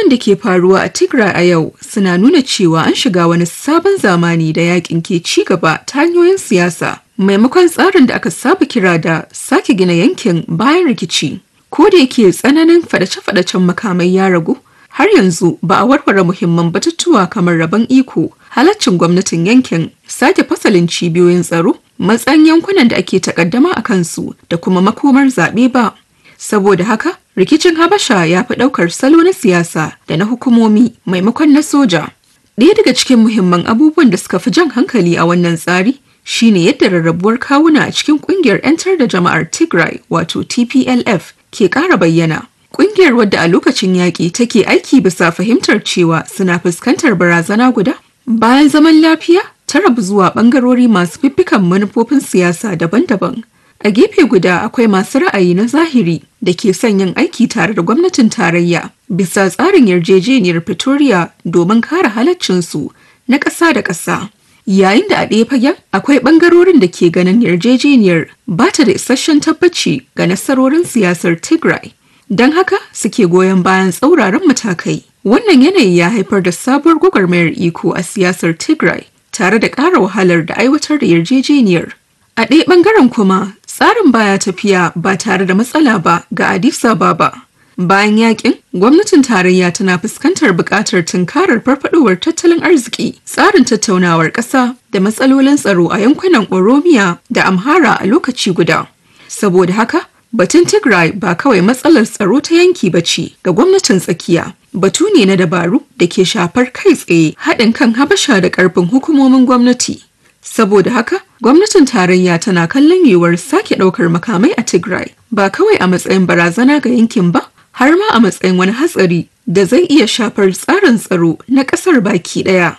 Abubuwan da ke faruwa a Tigray a yau suna nuna cewa an shiga wani sabon zamani da yakin ke ci gaba ta hanyoyin siyasa, maimakon tsarin da aka saba kira da sake gina yankin bayan rikici. Ko da yake tsananin fadace-fadacen makamai ya ragu, har yanzu ba a warware muhimman batutuwa kamar rabon iko, halaccin gwamnatin yankin, sake fasalin cibiyoyin tsaro, matsayin yankunan da ake takaddama a kansu da kuma makomar zaɓe ba. Saboda haka, rikicin Habasha ya fi ɗaukar salo na siyasa da na hukumomi maimakon na soja. Ɗaya daga cikin muhimman abubuwan da suka fi jan hankali a wannan tsari shine yadda rarrabuwar kawuna a cikin ƙungiyar 'yantar da jama'ar Tigray wato TPLF ke ƙara bayyana. Ƙungiyar wadda a lokacin yaƙi take aiki bisa fahimtar cewa suna fuskantar barazana guda. Bayan zaman lafiya, ta rabu zuwa ɓangarori masu fiffikan manufofin siyasa daban-daban. A gefe guda akwai masu ra'ayi na zahiri da ke son yin aiki tare da gwamnatin tarayya bisa tsarin yarjejeniyar Pretoria domin kare halaccinsu na ƙasa da ƙasa. Yayin da a ɗaya fagen akwai ɓangarorin da ke ganin yarjejeniyar ba ta da isasshen tabbaci ga nasarorin siyasar Tigray. Don haka suke goyon bayan tsauraran matakai. Wannan yanayi ya haifar da sabuwar gwagwarmayar iko a siyasar Tigray tare da ƙara wahalar da aiwatar da yarjejeniyar. A ɗaya ɓangaren kuma, tsarin baya tafiya ba tare da matsala ba ga Addis Ababa. Bayan yakin, gwamnatin tarayya tana fuskantar buƙatar tunkarar farfadowar tattalin arziki, tsarin tattaunawar ƙasa da matsalolin tsaro a yankunan Oromiya da Amhara a lokaci guda. Saboda haka, batun Tigray ba kawai matsalar tsaro ta yanki ba ce ga gwamnatin tsakiya. Batu ne na dabaru da ke shafar kai tsaye haɗin kan Habasha da ƙarfin hukumomin gwamnati. Saboda haka, gwamnatin tarayya tana kallon yiwuwar sake ɗaukar makamai a Tigray ba kawai a matsayin barazana ga yankin ba, har ma a matsayin wani hatsari da zai iya shafar tsarin tsaro na ƙasar baki ɗaya.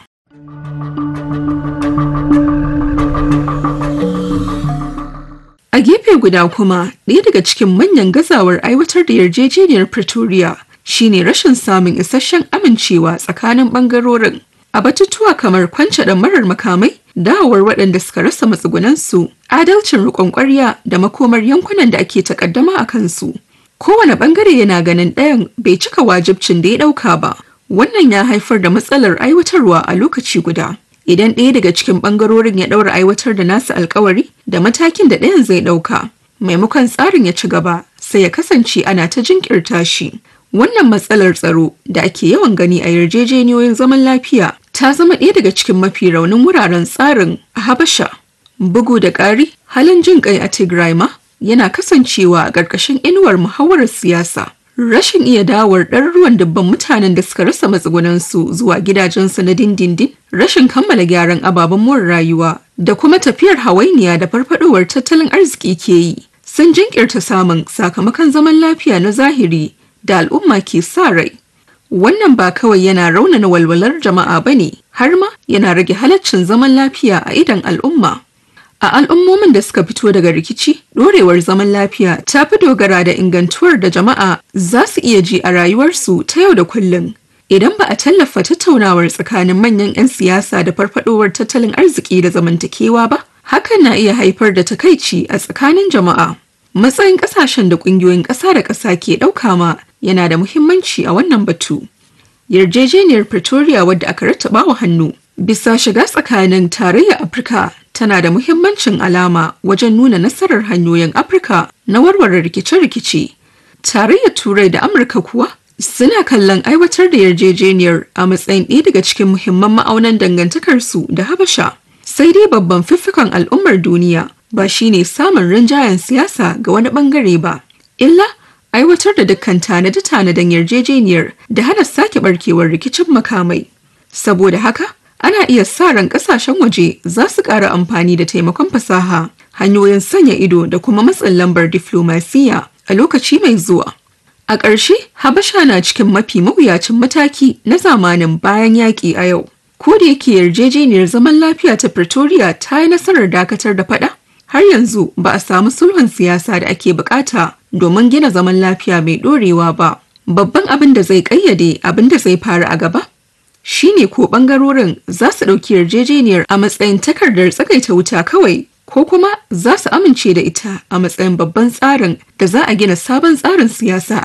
A gefe guda kuma, ɗaya daga cikin manyan gazawar aiwatar da yarjejeniyar Pretoria shine rashin samun isasshen amincewa tsakanin ɓangarorin. A batutuwa kamar kwance ɗamarar makamai, dawowar waɗanda suka rasa matsugunansu, adalcin riƙon ƙwarya da makomar yankunan da ake takaddama a kansu. Kowane ɓangare yana ganin ɗayan bai cika wajibcin da ya ɗauka ba. Wannan ya haifar da matsalar aiwatarwa a lokaci guda. Idan ɗaya daga cikin ɓangarorin ya ɗaura aiwatar da nasa alkawari da matakin da ɗayan zai ɗauka, maimakon tsarin ya ci gaba, sai ya kasance ana ta jinkirta shi. Wannan matsalar tsaro da ake yawan gani a yarjejeniyoyin zaman lafiya ta zama ɗaya daga cikin mafi raunin wuraren tsarin a Habasha. Bugu da ƙari, halin jin ƙai a Tigray ma yana kasancewa a ƙarƙashin inuwar muhawarar siyasa. Rashin iya dawowar ɗaruruwan dubban mutanen da suka rasa matsugunansu zuwa gidajensu na dindindin, rashin kammala gyaran ababen more rayuwa da kuma tafiyar hawainiya da farfadowar tattalin arziki ke yi sun jinkirta samun sakamakon zaman lafiya na zahiri da al'umma ke sa rai. Wannan ba kawai yana raunana walwalar jama'a ba ne, har ma yana rage halaccin zaman lafiya a idon al'umma. A al'ummomin da suka fito daga rikici, ɗorewar zaman lafiya ta fi dogara da ingantuwar da jama'a za su iya ji a rayuwarsu ta yau da kullum. Idan ba a tallafa tattaunawar tsakanin manyan 'yan siyasa da farfadowar tattalin arziki da zamantakewa ba, hakan na iya haifar da takaici a tsakanin jama'a. Matsayin ƙasashen da ƙungiyoyin ƙasa da ƙasa ke ɗauka ma yana da muhimmanci a wannan batu. Yarjejeniyar Pretoria wadda aka rattaba wa hannu bisa shiga tsakanin tarayyar Afirka tana da muhimmancin alama wajen nuna nasarar hanyoyin Afirka na warware rikice-rikice. Tarayyar Turai da Amurka kuwa suna kallon aiwatar da yarjejeniyar a matsayin ɗaya daga cikin muhimman ma'aunan dangantakarsu da Habasha. Sai dai babban fiffikon al'ummar duniya ba shine samun rinjayen siyasa ga wani bangare ba, illa aiwatar da dukkan tanade-tanaden yarjejeniyar da hana sake barkewar rikicin makamai. Saboda haka, ana iya sa ran kasashen waje za su ƙara amfani da taimakon fasaha, hanyoyin sanya ido da kuma matsin lambar diflomasiyya a lokaci mai zuwa. A ƙarshe, Habasha na cikin mafi mawuyacin mataki na zamanin bayan yaƙi a yau. Ko da yake yarjejeniyar zaman lafiya ta Pretoria ta yi nasarar dakatar da faɗa, har yanzu ba a samu sulhun siyasa da ake bukata domin gina zaman lafiya mai ɗorewa ba. Babban abin da zai ƙayyade abin da zai faru a gaba shine ko ɓangarorin za su ɗauki yarjejeniyar a matsayin takardar tsagaita wuta kawai ko kuma za su amince da ita a matsayin babban tsarin da za a gina sabon tsarin siyasa